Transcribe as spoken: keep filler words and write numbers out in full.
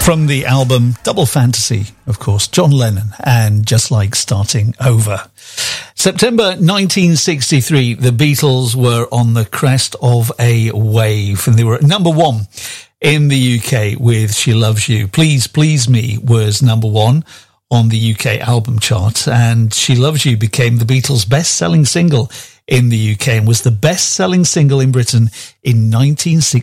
From the album Double Fantasy, of course, John Lennon and Just Like Starting Over. September nineteen sixty-three, the Beatles were on the crest of a wave, and they were at number one in the U K with She Loves You. Please Please Me was number one on the U K album chart, and She Loves You became the Beatles' best-selling single in the U K and was the best-selling single in Britain in nineteen sixty-three.